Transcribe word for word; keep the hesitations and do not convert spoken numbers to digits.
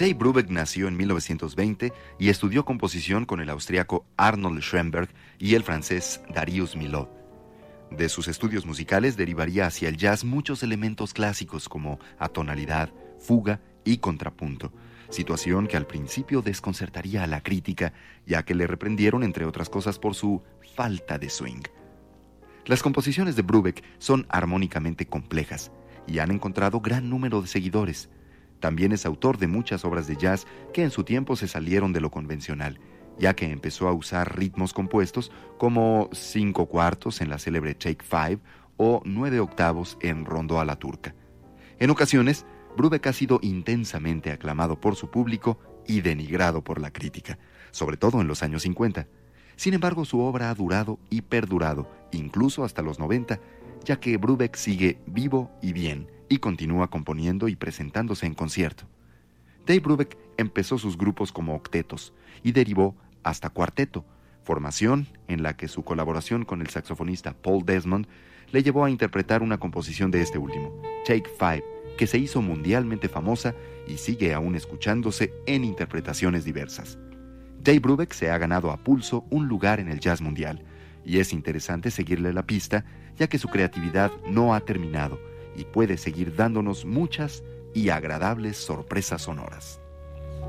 Dave Brubeck nació en mil novecientos veinte y estudió composición con el austriaco Arnold Schoenberg y el francés Darius Milhaud. De sus estudios musicales derivaría hacia el jazz muchos elementos clásicos como atonalidad, fuga y contrapunto, situación que al principio desconcertaría a la crítica, ya que le reprendieron, entre otras cosas, por su falta de swing. Las composiciones de Brubeck son armónicamente complejas y han encontrado gran número de seguidores. También es autor de muchas obras de jazz que en su tiempo se salieron de lo convencional, ya que empezó a usar ritmos compuestos como cinco cuartos en la célebre Take Five o nueve octavos en Rondó a la Turca. En ocasiones, Brubeck ha sido intensamente aclamado por su público y denigrado por la crítica, sobre todo en los años cincuenta. Sin embargo, su obra ha durado y perdurado, incluso hasta los noventa, ya que Brubeck sigue vivo y bien, y continúa componiendo y presentándose en concierto. Dave Brubeck empezó sus grupos como octetos y derivó hasta cuarteto, formación en la que su colaboración con el saxofonista Paul Desmond le llevó a interpretar una composición de este último, Take Five, que se hizo mundialmente famosa y sigue aún escuchándose en interpretaciones diversas. Dave Brubeck se ha ganado a pulso un lugar en el jazz mundial, y es interesante seguirle la pista, ya que su creatividad no ha terminado y puede seguir dándonos muchas y agradables sorpresas sonoras.